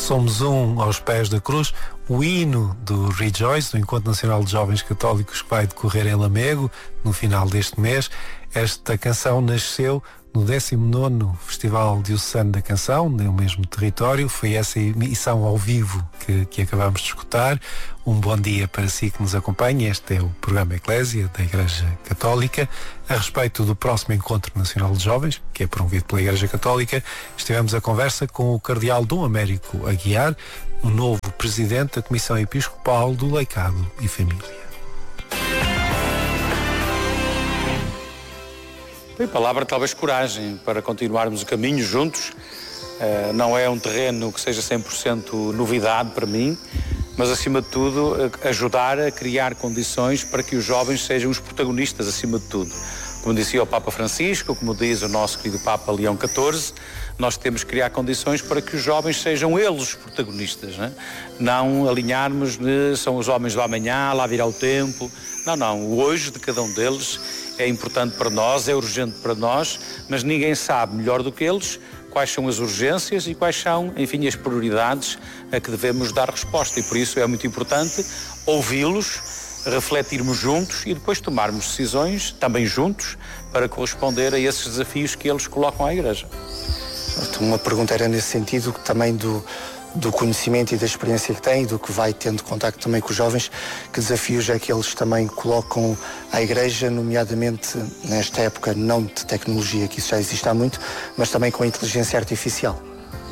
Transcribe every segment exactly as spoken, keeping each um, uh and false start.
Somos um aos pés da cruz, o hino do Rejoice, do Encontro Nacional de Jovens Católicos, que vai decorrer em Lamego no final deste mês. Esta canção nasceu no décimo nono Festival Diocesano da Canção, no mesmo território. Foi essa emissão ao vivo que, que acabamos de escutar. Um bom dia para si que nos acompanha. Este é o programa Eclésia da Igreja Católica. A respeito do próximo Encontro Nacional de Jovens, que é promovido pela Igreja Católica, estivemos a conversa com o Cardeal Dom Américo Aguiar, o novo Presidente da Comissão Episcopal do Laicado e Família. Tem palavra, talvez coragem, para continuarmos o caminho juntos. Uh, não é um terreno que seja cem por cento novidade para mim, mas, acima de tudo, ajudar a criar condições para que os jovens sejam os protagonistas, acima de tudo. Como dizia o Papa Francisco, como diz o nosso querido Papa Leão catorze, nós temos que criar condições para que os jovens sejam eles os protagonistas, não é? Não alinharmos de são os homens do amanhã, lá virá o tempo. Não, não. O hoje de cada um deles é importante para nós, é urgente para nós, mas ninguém sabe melhor do que eles quais são as urgências e quais são, enfim, as prioridades a que devemos dar resposta. E por isso é muito importante ouvi-los, refletirmos juntos e depois tomarmos decisões, também juntos, para corresponder a esses desafios que eles colocam à Igreja. Uma pergunta era nesse sentido, também do, do conhecimento e da experiência que tem, do que vai tendo contacto também com os jovens, que desafios é que eles também colocam à Igreja, nomeadamente nesta época não de tecnologia, que isso já existe há muito, mas também com a inteligência artificial?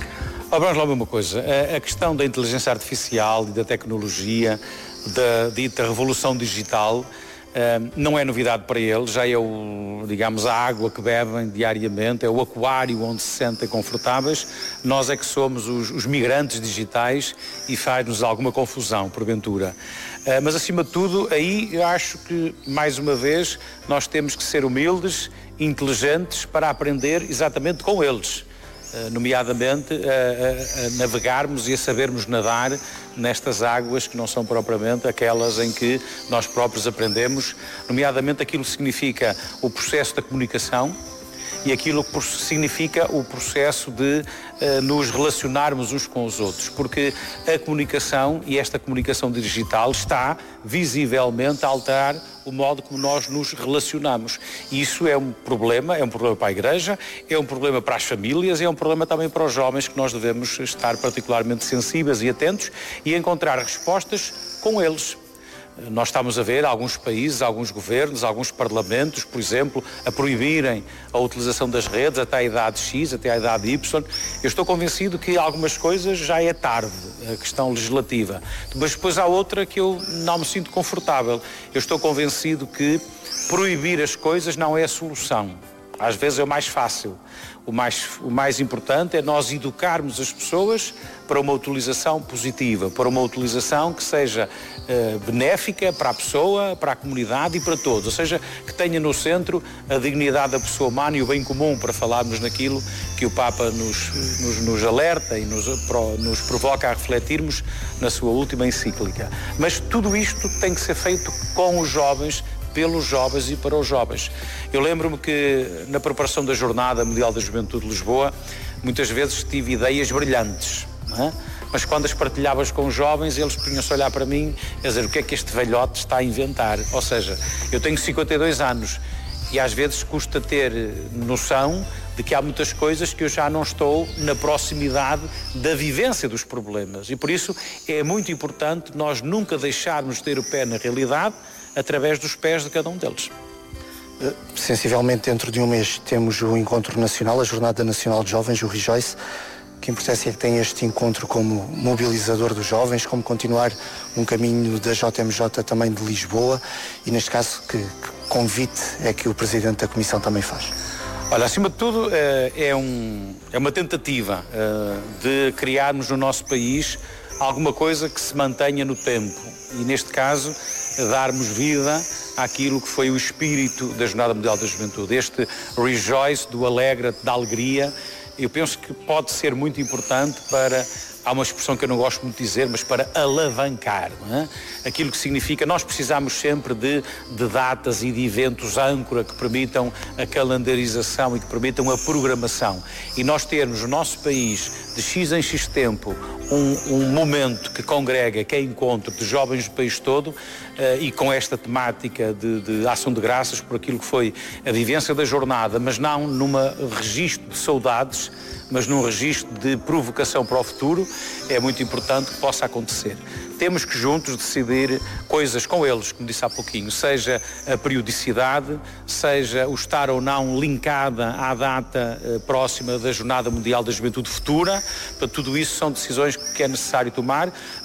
Oh, vamos lá ver uma coisa, a, a questão da inteligência artificial e da tecnologia, da dita revolução digital, Uh, não é novidade para eles, já é o, digamos, a água que bebem diariamente, é o aquário onde se sentem confortáveis. Nós é que somos os, os migrantes digitais e faz-nos alguma confusão, porventura. Uh, mas, acima de tudo, aí eu acho que, mais uma vez, nós temos que ser humildes, inteligentes, para aprender exatamente com eles. Uh, nomeadamente a, a, a navegarmos e a sabermos nadar nestas águas que não são propriamente aquelas em que nós próprios aprendemos, nomeadamente aquilo que significa o processo da comunicação e aquilo que significa o processo de uh, nos relacionarmos uns com os outros, porque a comunicação e esta comunicação digital está visivelmente a alterar o modo como nós nos relacionamos. E isso é um problema, é um problema para a Igreja, é um problema para as famílias, é um problema também para os jovens, que nós devemos estar particularmente sensíveis e atentos e encontrar respostas com eles. Nós estamos a ver alguns países, alguns governos, alguns parlamentos, por exemplo, a proibirem a utilização das redes até a idade X, até a idade Y. Eu estou convencido que algumas coisas já é tarde, a questão legislativa. Mas depois há outra que eu não me sinto confortável. Eu estou convencido que proibir as coisas não é a solução. Às vezes é o mais fácil. O mais, o mais importante é nós educarmos as pessoas para uma utilização positiva, para uma utilização que seja eh, benéfica para a pessoa, para a comunidade e para todos. Ou seja, que tenha no centro a dignidade da pessoa humana e o bem comum, para falarmos naquilo que o Papa nos, nos, nos alerta e nos, pro, nos provoca a refletirmos na sua última encíclica. Mas tudo isto tem que ser feito com os jovens, pelos jovens e para os jovens. Eu lembro-me que na preparação da Jornada Mundial da Juventude de Lisboa, muitas vezes tive ideias brilhantes, não é? Mas quando as partilhavas com os jovens, eles punham-se a olhar para mim e a dizer: o que é que este velhote está a inventar? Ou seja, eu tenho cinquenta e dois anos e às vezes custa ter noção de que há muitas coisas que eu já não estou na proximidade da vivência dos problemas. E por isso é muito importante nós nunca deixarmos de ter o pé na realidade através dos pés de cada um deles. Sensivelmente dentro de um mês temos o Encontro Nacional, a Jornada Nacional de Jovens, o Rejoice. Que importância é que tem este encontro como mobilizador dos jovens, como continuar um caminho da J M J também de Lisboa, e neste caso que, que convite é que o Presidente da Comissão também faz? Olha, acima de tudo é, um, é uma tentativa de criarmos no nosso país alguma coisa que se mantenha no tempo e, neste caso, darmos vida àquilo que foi o espírito da Jornada Mundial da Juventude. Este rejoice, do alegra-te, da alegria, eu penso que pode ser muito importante para, há uma expressão que eu não gosto muito de dizer, mas para alavancar, não é? Aquilo que significa, nós precisamos sempre de, de datas e de eventos âncora que permitam a calendarização e que permitam a programação. E nós termos no nosso país, de X em X tempo, um, um momento que congrega, que é encontro de jovens do país todo, uh, e com esta temática de, de ação de graças por aquilo que foi a vivência da jornada, mas não numa registro de saudades, mas num registro de provocação para o futuro, é muito importante que possa acontecer. Temos que juntos decidir coisas com eles, como disse há pouquinho, seja a periodicidade, seja o estar ou não linkada à data eh, próxima da Jornada Mundial da Juventude Futura. Para tudo isso são decisões que é necessário tomar,